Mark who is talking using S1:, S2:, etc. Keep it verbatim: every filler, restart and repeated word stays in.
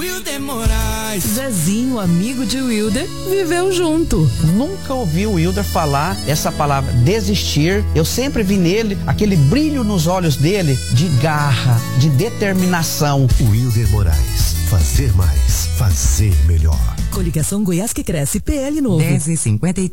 S1: Wilder Moraes.
S2: Zezinho, amigo de Wilder, viveu junto.
S3: Nunca ouvi o Wilder falar essa palavra desistir. Eu sempre vi nele aquele brilho nos olhos dele de garra, de determinação.
S4: Wilder Moraes, fazer mais, fazer melhor.
S2: Coligação Goiás que Cresce, P L novo.
S5: dez e cinquenta e três.